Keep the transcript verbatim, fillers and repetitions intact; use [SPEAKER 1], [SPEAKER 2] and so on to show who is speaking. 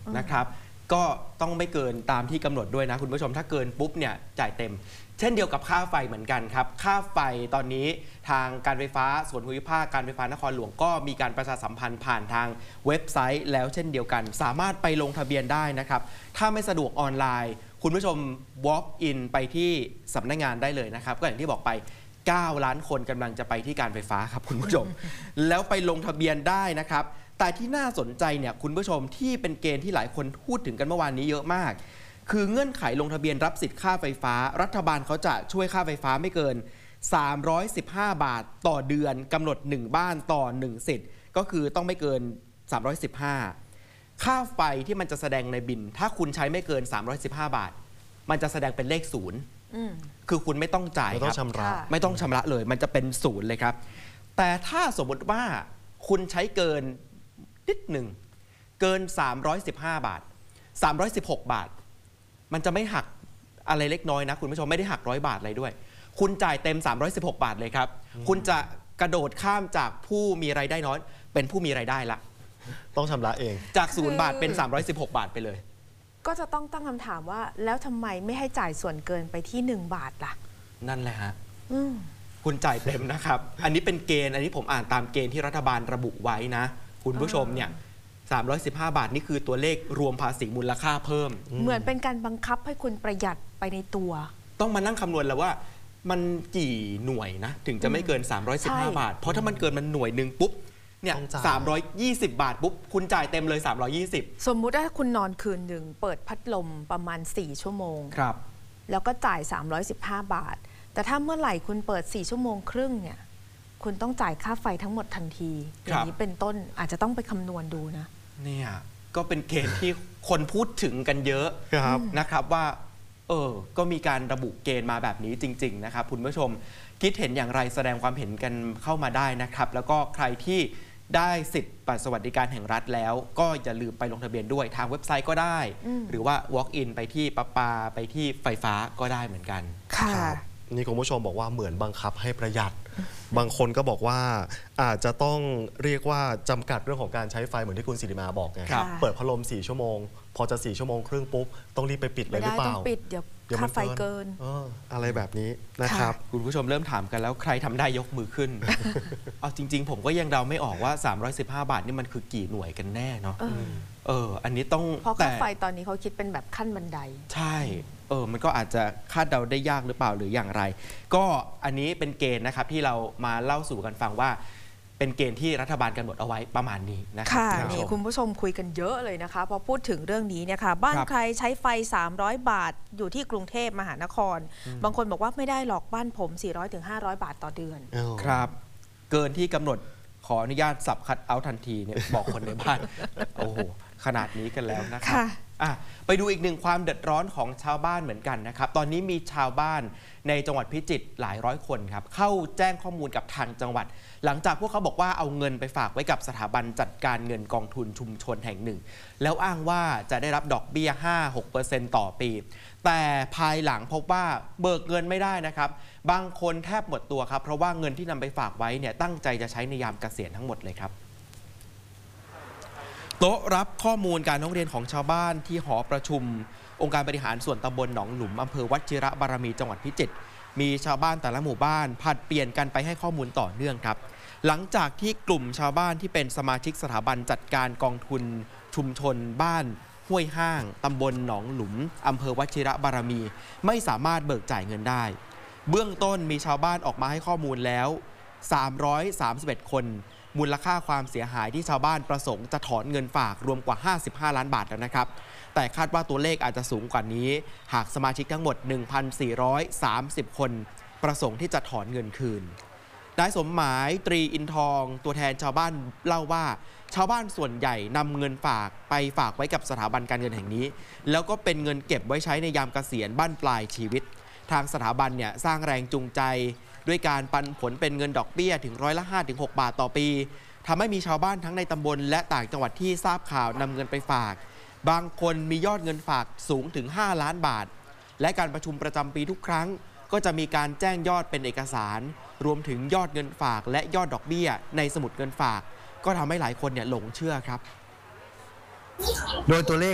[SPEAKER 1] นะครับก็ต้องไม่เกินตามที่กำหนดด้วยนะคุณผู้ชมถ้าเกินปุ๊บเนี่ยจ่ายเต็มเช่นเดียวกับค่าไฟเหมือนกันครับค่าไฟตอนนี้ทางการไฟฟ้าส่วนภูมิภาคการไฟฟ้านครหลวงก็มีการประชาสัมพันธ์ผ่านทางเว็บไซต์แล้วเช่นเดียวกันสามารถไปลงทะเบียนได้นะครับถ้าไม่สะดวกออนไลน์คุณผู้ชม walk in ไปที่สำนักงานได้เลยนะครับก็อย่างที่บอกไปเก้าล้านคนกำลังจะไปที่การไฟฟ้าครับคุณผู้ชม แล้วไปลงทะเบียนได้นะครับแต่ที่น่าสนใจเนี่ยคุณผู้ชมที่เป็นเกณฑ์ที่หลายคนพูดถึงกันเมื่อวานนี้เยอะมากคือเงื่อนไขลงทะเบียนรับสิทธิ์ค่าไฟฟ้ารัฐบาลเขาจะช่วยค่าไฟฟ้าไม่เกินสามร้อยสิบห้าบาทต่อเดือนกำหนดหนึ่งบ้านต่อหนึ่งสิทธิ์ก็คือต้องไม่เกินสามร้อยสิบห้าค่าไฟที่มันจะแสดงในบิลถ้าคุณใช้ไม่เกินสามร้อยสิบห้าบาทมันจะแสดงเป็นเลขศูนย์คือคุณไม่ต้องจ่ายครับไม่ต้องชำระไม่ต้องชำระเลยมันจะเป็นศูนย์เลยครับแต่ถ้าสมมติว่าคุณใช้เกินนิดหนึ่งเกินสามร้อยสิบห้าบาทสามร้อยสิบหกบาทมันจะไม่หักอะไรเล็กน้อยนะคุณผู้ชมไม่ได้หักร้อยบาทอะไรด้วยคุณจ่ายเต็มสามร้อยสิบหกบาทเลยครับคุณจะกระโดดข้ามจากผู้มีรายได้น้อยเป็นผู้มีรายได้ละ
[SPEAKER 2] ต้องชำระเอง
[SPEAKER 1] จากศูนย์บาทเป็นสามร้อยสิบหกบาทไปเลย
[SPEAKER 3] ก็จะต้องตั้งคำถามว่าแล้วทำไมไม่ให้จ่ายส่วนเกินไปที่หนึ่งบาทล่ะ
[SPEAKER 1] นั่นแหละฮะคุณจ่ายเต็มนะครับอันนี้เป็นเกณฑ์อันนี้ผมอ่านตามเกณฑ์ที่รัฐบาลระบุไว้นะคุณผู้ชมเนี่ยสามร้อยสิบห้าบาทนี่คือตัวเลขรวมภาษีมูลค่าเพิ่ม
[SPEAKER 3] เหมือนเป็นการบังคับให้คุณประหยัดไปในตัว
[SPEAKER 1] ต้องมานั่งคำนวณแล้วว่ามันกี่หน่วยนะถึงจะไม่เกินสามร้อยสิบห้าบาทเพราะถ้ามันเกินมันหน่วยหนึ่งปุ๊บเนี่ยสามร้อยยี่สิบบาทปุ๊บคุณจ่ายเต็มเลยสามร้อยยี่สิบ
[SPEAKER 3] สมมุติว่าคุณนอนคืนหนึ่งเปิดพัดลมประมาณสี่ชั่วโมง
[SPEAKER 1] ครับ
[SPEAKER 3] แล้วก็จ่ายสามร้อยสิบห้าบาทแต่ถ้าเมื่อไหร่คุณเปิดสี่ชั่วโมงครึ่งเนี่ยคุณต้องจ่ายค่าไฟทั้งหมดทันทีอย่างนี้เป็นต้นอาจจะต้องไปคำนวณดูนะ
[SPEAKER 1] เนี่ยก็เป็นเกณฑ์ที่คนพูดถึงกันเยอะนะครับว่าเออก็มีการระบุเกณฑ์มาแบบนี้จริงๆนะครับคุณผู้ชมคิดเห็นอย่างไรแสดงความเห็นกันเข้ามาได้นะครับแล้วก็ใครที่ได้สิทธิ์บัตรสวัสดิการแห่งรัฐแล้วก็อย่าลืมไปลงทะเบียนด้วยทางเว็บไซต์ก็ได้หรือว่า walk in ไปที่ประปาไปที่ไฟฟ้าก็ได้เหมือนกัน
[SPEAKER 3] ค่ะ
[SPEAKER 2] นี่คุณผู้ชมบอกว่าเหมือนบังคับให้ประหยัดบางคนก็บอกว่าอาจจะต้องเรียกว่าจำกัดเรื่องของการใช้ไฟเหมือนที่คุณศิริมาบอกไงเปิดพัดลมสี่ชั่วโมงพอจะสี่ชั่วโมงครึ่งปุ๊บต้องรีบไปปิดเลยหรือเปล่า
[SPEAKER 3] ไม่ได้ต้องปิดเดี๋ยวค่าไฟเกิน
[SPEAKER 2] อะไรแบบนี้นะครับ
[SPEAKER 1] คุณผู้ชมเริ่มถามกันแล้วใครทำได้ยกมือขึ้น เอาจริงๆผมก็ยังเดาไม่ออกว่าสามร้อยสิบห้าบาทนี่มันคือกี่หน่วยกันแน่เนาะเอออันนี้ต้อง
[SPEAKER 3] เพราะค่าไฟตอนนี้เขาคิดเป็นแบบขั้นบันได
[SPEAKER 1] ใช่เออมันก็อาจจะคาดเดาได้ยากหรือเปล่าหรืออย่างไรก็อันนี้เป็นเกณฑ์นะครับที่เรามาเล่าสู่กันฟังว่าเป็นเกณฑ์ที่รัฐบาลกำหนดเอาไว้ประมาณนี้นะครับ
[SPEAKER 3] ค่ะนี่คุณผู้ชมคุยกันเยอะเลยนะคะพอพูดถึงเรื่องนี้เนี่ยค่ะบ้านใครใช้ไฟสามร้อยบาทอยู่ที่กรุงเทพมหานครบางคนบอกว่าไม่ได้หรอกบ้านผมสี่ร้อยถึงห้าร้อยบาทต่อเดือน
[SPEAKER 1] ครับเกินที่กำหนดขออนุญาตสับคัดเอาทันทีเนี่ยบอกคนในบ้านโอ้โหขนาดนี้กันแล้วนะครับอ่ะไปดูอีกหนึ่งความเดือดร้อนของชาวบ้านเหมือนกันนะครับตอนนี้มีชาวบ้านในจังหวัดพิจิตรหลายร้อยคนครับเข้าแจ้งข้อมูลกับทางจังหวัดหลังจากพวกเขาบอกว่าเอาเงินไปฝากไว้กับสถาบันจัดการเงินกองทุนชุมชนแห่งหนึ่งแล้วอ้างว่าจะได้รับดอกเบี้ย ห้าถึงหกเปอร์เซ็นต์ ต่อปีแต่ภายหลังพบว่าเบิกเงินไม่ได้นะครับบางคนแทบหมดตัวครับเพราะว่าเงินที่นำไปฝากไว้เนี่ยตั้งใจจะใช้ในยามเกษียณทั้งหมดเลยครับโต๊ะรับข้อมูลการร้องเรียนของชาวบ้านที่หอประชุมองค์การบริหารส่วนตำบลหนองหลุมอำเภอวชิระบารมีจังหวัดพิจิตรมีชาวบ้านแต่ละหมู่บ้านผลัดเปลี่ยนกันไปให้ข้อมูลต่อเนื่องครับหลังจากที่กลุ่มชาวบ้านที่เป็นสมาชิกสถาบันจัดการกองทุนชุมชนบ้านห้วยห้างตำบลหนองหลุมอำเภอวชิระบารมีไม่สามารถเบิกจ่ายเงินได้เบื้องต้นมีชาวบ้านออกมาให้ข้อมูลแล้วสามร้อยสามสิบเอ็ดคนมูลค่าความเสียหายที่ชาวบ้านประสงค์จะถอนเงินฝากรวมกว่าห้าสิบห้าล้านบาทแล้วนะครับแต่คาดว่าตัวเลขอาจจะสูงกว่านี้หากสมาชิกทั้งหมด หนึ่งพันสี่ร้อยสามสิบ คนประสงค์ที่จะถอนเงินคืนนายสมหมายตรีอินทองตัวแทนชาวบ้านเล่าว่าชาวบ้านส่วนใหญ่นำเงินฝากไปฝากไว้กับสถาบันการเงินแห่งนี้แล้วก็เป็นเงินเก็บไว้ใช้ในยามเกษียณบั้นปลายชีวิตทางสถาบันเนี่ยสร้างแรงจูงใจด้วยการปันผลเป็นเงินดอกเบี้ยถึงร้อยละ ห้าถึงหก บาทต่อปีทำให้มีชาวบ้านทั้งในตำบลและต่างจังหวัดที่ทราบข่าวนำเงินไปฝากบางคนมียอดเงินฝากสูงถึงห้าล้านบาทและการประชุมประจำปีทุกครั้งก็จะมีการแจ้งยอดเป็นเอกสารรวมถึงยอดเงินฝากและยอดดอกเบี้ยในสมุดเงินฝากก็ทำให้หลายคนเนี่ยหลงเชื่อครับ
[SPEAKER 4] โดยตัวเลข